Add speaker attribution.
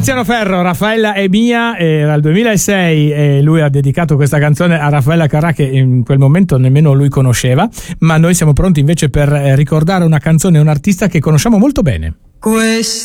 Speaker 1: Tiziano Ferro, Raffaella è mia, era il 2006 e lui ha dedicato questa canzone a Raffaella Carrà, che in quel momento nemmeno lui conosceva, ma noi siamo pronti invece per ricordare una canzone e un artista che conosciamo molto bene.